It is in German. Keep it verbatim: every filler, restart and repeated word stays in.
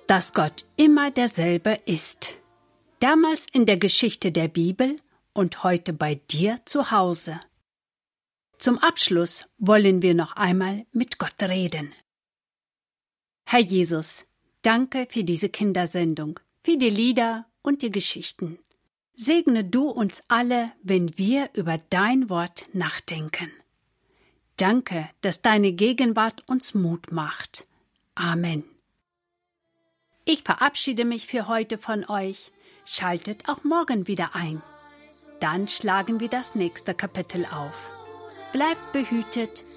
dass Gott immer derselbe ist. Damals in der Geschichte der Bibel und heute bei dir zu Hause. Zum Abschluss wollen wir noch einmal mit Gott reden. Herr Jesus, danke für diese Kindersendung, für die Lieder und die Geschichten. Segne du uns alle, wenn wir über dein Wort nachdenken. Danke, dass deine Gegenwart uns Mut macht. Amen. Ich verabschiede mich für heute von euch. Schaltet auch morgen wieder ein. Dann schlagen wir das nächste Kapitel auf. Bleibt behütet,